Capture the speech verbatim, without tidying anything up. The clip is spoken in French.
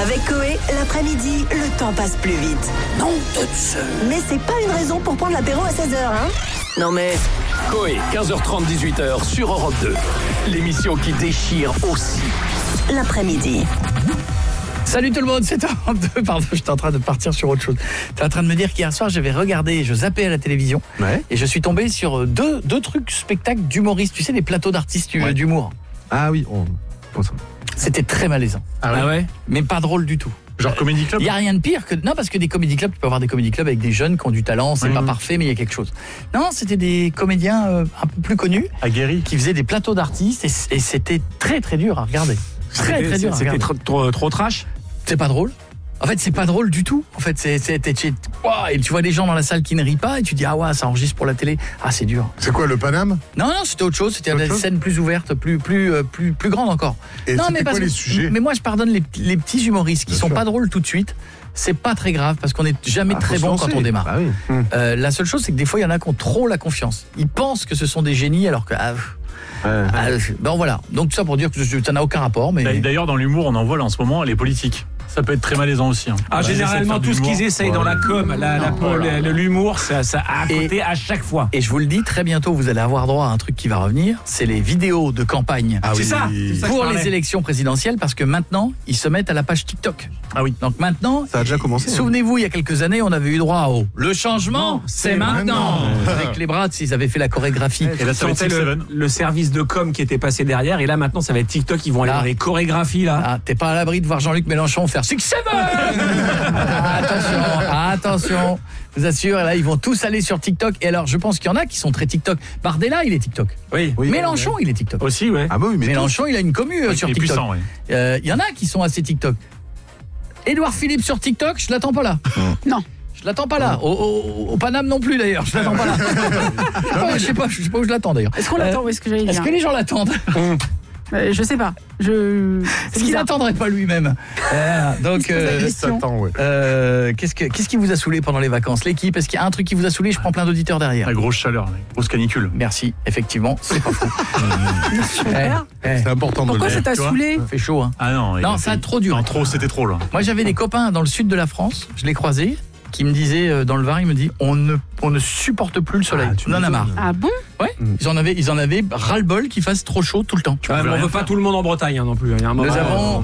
Avec Coé, l'après-midi, le temps passe plus vite. Non de Dieu. Mais c'est pas une raison pour prendre l'apéro à seize heures, hein. Non mais... Coé, quinze heures trente, dix-huit heures sur Europe deux. L'émission qui déchire aussi. L'après-midi. Salut tout le monde, c'est Europe deux. Pardon, j'étais en train de partir sur autre chose. T'es en train de me dire qu'hier soir, j'avais regardé, je zappais à la télévision. Ouais. Et je suis tombé sur deux, deux trucs, spectacles d'humoristes. Tu sais, des plateaux d'artistes ouais. d'humour. Ah oui, on... C'était très malaisant. Ah ouais, ah ouais Mais pas drôle du tout. Genre Comedy Club ? Il n'y a rien de pire que... Non, parce que des Comedy Clubs, tu peux avoir des Comedy Clubs avec des jeunes qui ont du talent, c'est mmh. pas parfait, mais il y a quelque chose. Non, c'était des comédiens euh, un peu plus connus. Aguerris. Qui faisaient des plateaux d'artistes et, et c'était très très dur à regarder. Très très dur à regarder. C'était trop, trop, trop trash ? C'est pas drôle. En fait, c'est pas drôle du tout. En fait, c'est, c'est, c'est, c'est wow, et tu vois des gens dans la salle qui ne rient pas et tu dis ah ouais, ça enregistre pour la télé. Ah, c'est dur. C'est quoi, le Paname ? Non non, c'était autre chose, c'était autre des chose scènes plus ouvertes, plus plus euh, plus plus grandes encore. Et non, c'était mais quoi parce les que, sujets ? Mais moi je pardonne les, les petits humoristes qui Bien sont sûr. Pas drôles tout de suite. C'est pas très grave parce qu'on n'est jamais ah, très bon quand on démarre. Ah oui. hum. euh, la seule chose c'est que des fois il y en a qui ont trop la confiance. Ils pensent que ce sont des génies alors que ah, Ouais. Ah, bon voilà, donc tout ça pour dire que ça n'a aucun rapport. Mais d'ailleurs dans l'humour on en voit là en ce moment les politiques. Ça peut être très malaisant aussi. Hein. Ah, généralement tout ce qu'ils essayent ouais. dans la com, la, la, voilà. la, l'humour, ça, ça a à côté et, à chaque fois. Et je vous le dis, très bientôt vous allez avoir droit à un truc qui va revenir, c'est les vidéos de campagne. Ah, c'est oui. ça, c'est ça pour les élections présidentielles, parce que maintenant ils se mettent à la page TikTok. Ah oui. Donc maintenant, ça a déjà commencé. Souvenez-vous, il y a quelques années, on avait eu droit au le changement, non, c'est, c'est maintenant. maintenant. Avec les bras, ils avaient fait la chorégraphie. Ouais, et là, ça va être le, le service de com qui était passé derrière, et là maintenant ça va être TikTok, ils vont aller là, dans les chorégraphies là. Ah, t'es pas à l'abri de voir Jean-Luc Mélenchon faire Six Seven. Attention, attention. Je vous assure, là, ils vont tous aller sur TikTok. Et alors, je pense qu'il y en a qui sont très TikTok. Bardella, il est TikTok. Oui. oui Mélenchon, oui. il est TikTok. Aussi, ouais. Ah bah oui, mais Mélenchon, tous. Il a une commu oui, sur il TikTok. Puissant, oui. euh, il y en a qui sont assez TikTok. Édouard Philippe sur TikTok, je l'attends pas là. Non. Je l'attends pas là. Au, au, au Paname non plus d'ailleurs. Je l'attends pas là. Je sais pas, je sais pas où je l'attends d'ailleurs. Est-ce qu'on l'attend euh, ou est-ce que j'allais dire ? Est-ce que les gens l'attendent ? Euh, je sais pas. Je. Est-ce qu'il n'attendrait pas lui-même ? euh, Donc, euh, ouais. euh, qu'est-ce que qu'est-ce qui vous a saoulé pendant les vacances ? L'équipe ? Est-ce qu'il y a un truc qui vous a saoulé ? Je prends plein d'auditeurs derrière. La grosse chaleur, la grosse canicule. Merci. Effectivement, c'est pas faux. Super. Eh, eh. C'est important. Pourquoi de ça t'a saoulé ? Il fait chaud. Hein. Ah non. Non, ça a trop duré. Non, trop, c'était trop là. Moi, j'avais des copains dans le sud de la France. Je les croisais. Qui me disait euh, dans le Var, il me dit on ne on ne supporte plus le soleil. Ah, on en a marre. Ah bon ? Ouais. Mm. Ils en avaient ils en avaient ras-le-bol qu'il fasse trop chaud tout le temps. Ouais, mais on veut pas tout le monde en Bretagne hein, non plus. Il y a un moment, Nous avons